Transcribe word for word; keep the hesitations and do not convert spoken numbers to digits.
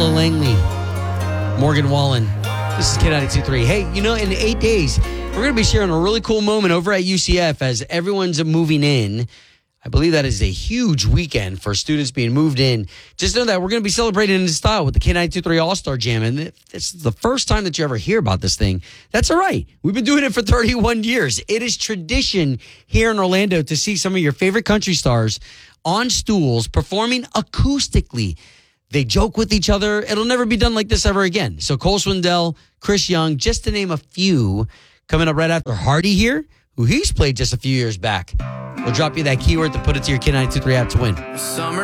Lola Langley, Morgan Wallen. This is K ninety-two point three. Hey, you know, in eight days, we're going to be sharing a really cool moment over at U C F as everyone's moving in. I believe that is a huge weekend for students being moved in. Just know that we're going to be celebrating in style with the K ninety-two point three All-Star Jam. And this is the first time that you ever hear about this thing. That's all right. We've been doing it for thirty-one years. It is tradition here in Orlando to see some of your favorite country stars on stools performing acoustically. They joke with each other. It'll never be done like this ever again. So Cole Swindell, Chris Young, just to name a few, coming up right after Hardy here, who he's played just a few years back. We'll drop you that keyword to put it to your K ninety-two point three app to win. Summer